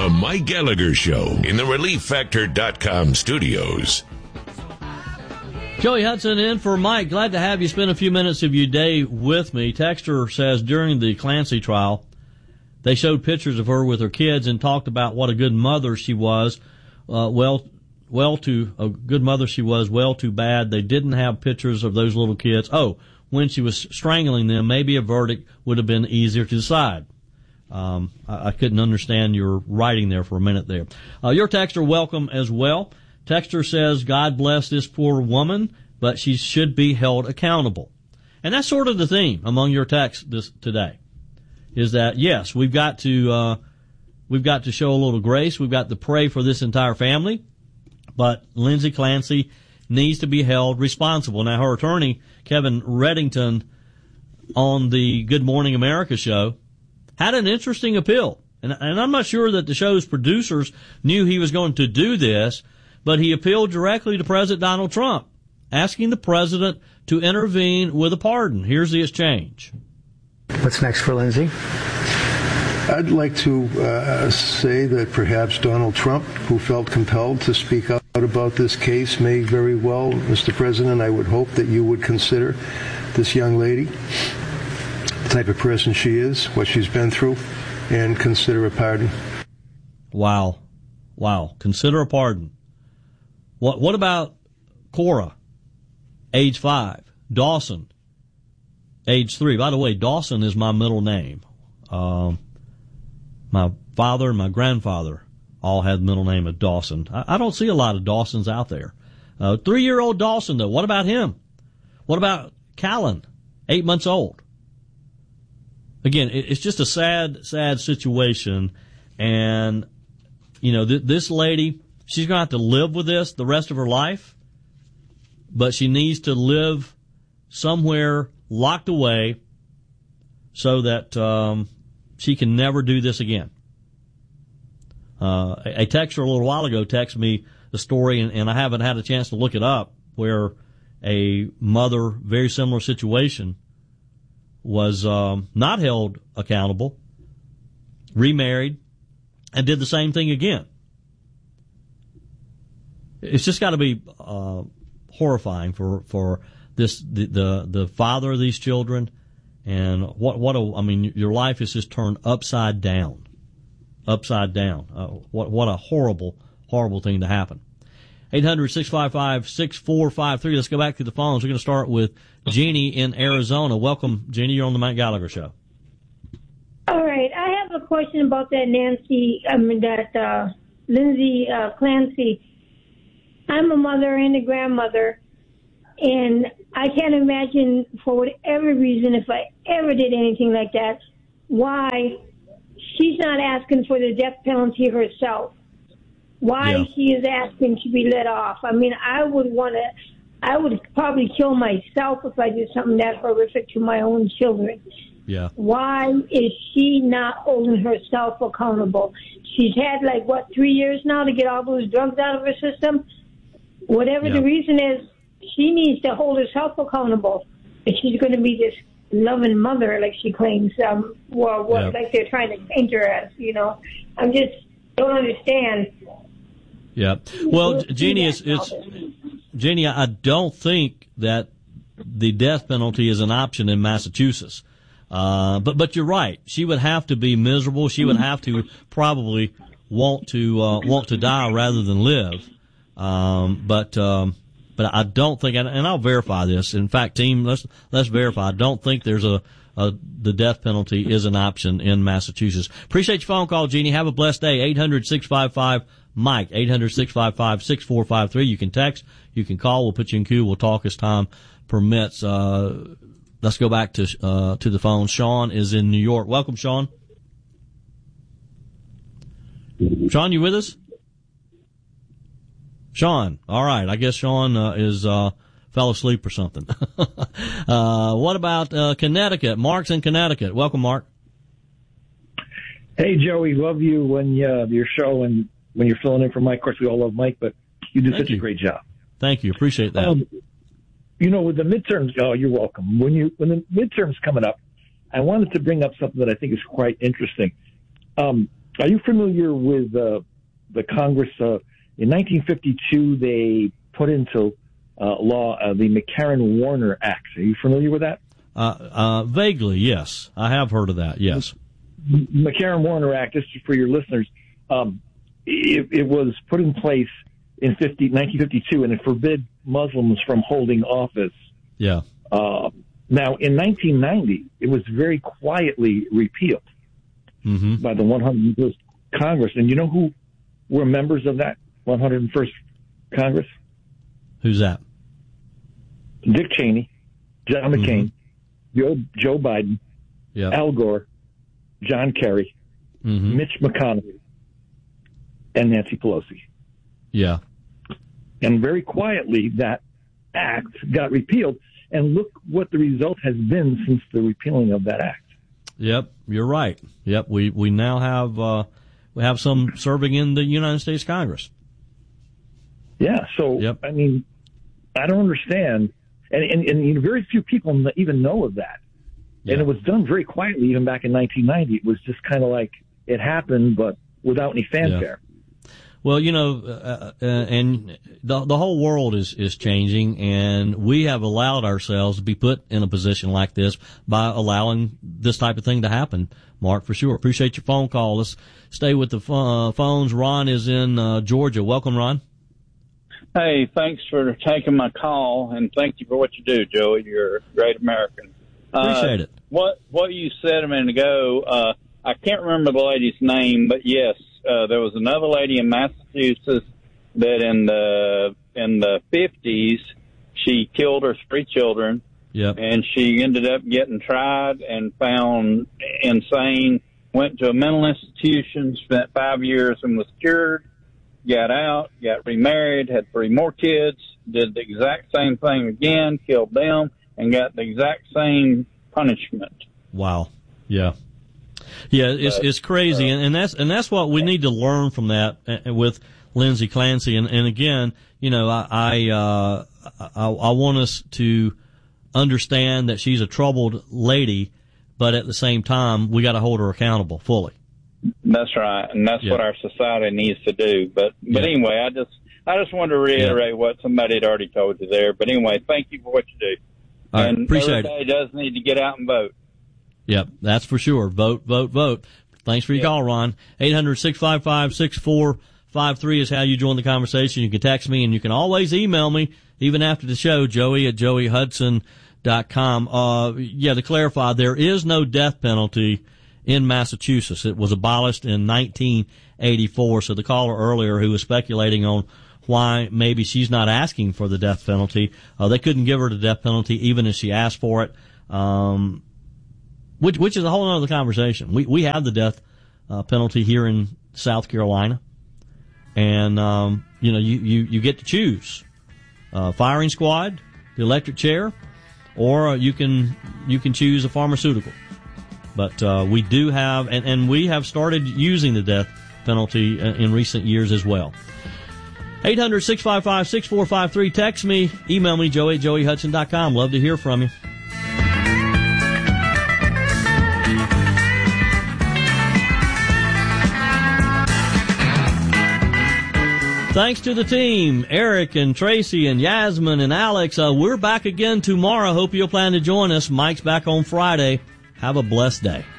The Mike Gallagher Show in the ReliefFactor.com studios. Joey Hudson in for Mike. Glad to have you spend a few minutes of your day with me. Texter says during the Clancy trial, they showed pictures of her with her kids and talked about what a good mother she was. Well, a good mother she was. Well, too bad they didn't have pictures of those little kids. Oh, when she was strangling them, maybe a verdict would have been easier to decide. I couldn't understand your writing there for a minute there. Your texter, welcome as well. Texter says, God bless this poor woman, but she should be held accountable. And that's sort of the theme among your texts today, is that, yes, we've got to show a little grace. We've got to pray for this entire family. But Lindsay Clancy needs to be held responsible. Now, her attorney, Kevin Reddington, on the Good Morning America show, had an interesting appeal. And I'm not sure that the show's producers knew he was going to do this, but he appealed directly to President Donald Trump, asking the president to intervene with a pardon. Here's the exchange. What's next for Lindsay? I'd like to say that perhaps Donald Trump, who felt compelled to speak out about this case, may very well, Mr. President, I would hope that you would consider this young lady, the type of person she is, what she's been through, and consider a pardon. Wow. Consider a pardon. What about Cora, age 5, Dawson, age 3? By the way, Dawson is my middle name. My father and my grandfather all had the middle name of Dawson. I don't see a lot of Dawsons out there. 3-year-old Dawson, though, what about him? What about Callan, 8 months old? Again, it's just a sad situation. And, this lady, she's going to have to live with this the rest of her life, but she needs to live somewhere locked away so that she can never do this again. A texter a little while ago texted me the story, and I haven't had a chance to look it up, where a mother, very similar situation, was not held accountable, remarried, and did the same thing again. It's just got to be horrifying for the father of these children, and your life is just turned upside down. What a horrible thing to happen. 800-655-6453. Let's go back to the phones. We're going to start with Jeannie in Arizona. Welcome, Jeannie. You're on the Mike Gallagher Show. All right. I have a question about that Lindsay Clancy. I'm a mother and a grandmother, and I can't imagine, for whatever reason, if I ever did anything like that, why she's not asking for the death penalty herself. Why she is asking to be let off. I mean, I would probably kill myself if I did something that horrific to my own children. Yeah. Why is she not holding herself accountable? She's had 3 years now to get all those drugs out of her system. Whatever the reason is, she needs to hold herself accountable. If she's going to be this loving mother, like she claims, like they're trying to paint her as, I just don't understand. Yeah. Well, Jeannie, Jeannie, I don't think that the death penalty is an option in Massachusetts. But you're right. She would have to be miserable. She would have to probably want to die rather than live. But I don't think, and I'll verify this. In fact, team, let's verify. I don't think there's the death penalty is an option in Massachusetts. Appreciate your phone call, Jeannie. Have a blessed day. 800-655-MIKE, 800-655-6453. You can text, you can call. We'll put you in queue. We'll talk as time permits. Let's go back to the phone. Sean is in New York. Welcome, Sean. Sean, you with us? Sean. All right. I guess Sean fell asleep or something. What about Connecticut? Mark's in Connecticut. Welcome, Mark. Hey, Joey. Love you when your show and when you're filling in for Mike. Of course, we all love Mike, but you do such a great job. Thank you. Appreciate that. With the midterms, you're welcome. When the midterms coming up, I wanted to bring up something that I think is quite interesting. Are you familiar with the Congress? In 1952, they put into law the McCarran-Warner Act. Are you familiar with that? Vaguely, yes. I have heard of that, yes. McCarran-Warner Act, just for your listeners, it was put in place in 1952, and it forbid Muslims from holding office. Yeah. Now, in 1990, it was very quietly repealed by the 101st Congress. And you know who were members of that 101st Congress? Who's that? Dick Cheney, John McCain, Joe Biden, Al Gore, John Kerry, Mitch McConnell, and Nancy Pelosi. Yeah. And very quietly, that act got repealed. And look what the result has been since the repealing of that act. Yep, you're right. Yep, we now have some serving in the United States Congress. Yeah, so, I mean, I don't understand. And very few people even know of that. Yeah. And it was done very quietly even back in 1990. It was just kind of like it happened, but without any fanfare. Yeah. Well, you know, and the whole world is changing, and we have allowed ourselves to be put in a position like this by allowing this type of thing to happen, Mark, for sure. Appreciate your phone call. Let's stay with the phones. Ron is in Georgia. Welcome, Ron. Hey, thanks for taking my call, and thank you for what you do, Joey. You're a great American. Appreciate it. What you said a minute ago, I can't remember the lady's name, but yes, there was another lady in Massachusetts that in the 50s, she killed her 3 children. Yep. And she ended up getting tried and found insane, went to a mental institution, spent 5 years and was cured, got out, got remarried, had 3 more kids, did the exact same thing again, killed them, and got the exact same punishment. Wow. Yeah. Yeah, it's crazy, and that's what we need to learn from that with Lindsay Clancy. And again, you know, I want us to understand that she's a troubled lady, but at the same time, we got to hold her accountable fully. That's right, and that's what our society needs to do. But anyway, I just wanted to reiterate what somebody had already told you there. But anyway, thank you for what you do. All right, appreciate everybody does need to get out and vote. Yep, that's for sure. Vote, vote, vote. Thanks for your call, Ron. 800-655-6453 is how you join the conversation. You can text me, and you can always email me, even after the show, joey@joeyhudson.com. To clarify, there is no death penalty in Massachusetts. It was abolished in 1984. So the caller earlier who was speculating on why maybe she's not asking for the death penalty, they couldn't give her the death penalty even if she asked for it. Which is a whole other conversation. We have the death penalty here in South Carolina, and you get to choose firing squad, the electric chair, or you can choose a pharmaceutical. But we do have, and we have started using the death penalty in recent years as well. 800-655-6453. Text me, email me, joey@joeyhudson.com. Love to hear from you. Thanks to the team, Eric and Tracy and Yasmin and Alex. We're back again tomorrow. Hope you'll plan to join us. Mike's back on Friday. Have a blessed day.